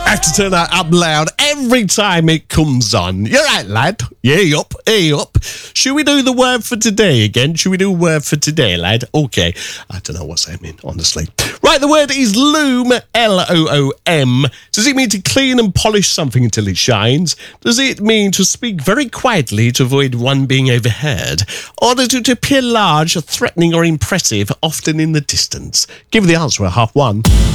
I have to turn that up loud every time it comes on. You're right, lad. Yeah, up, hey up. Should we do the word for today again? Should we do a word for today, lad? Okay. I don't know what's that mean, honestly. Right, the word is loom, L-O-O-M. Does it mean to clean and polish something until it shines? Does it mean to speak very quietly to avoid one being overheard? Or does it appear large, threatening or impressive, often in the distance? Give the answer at 1:30.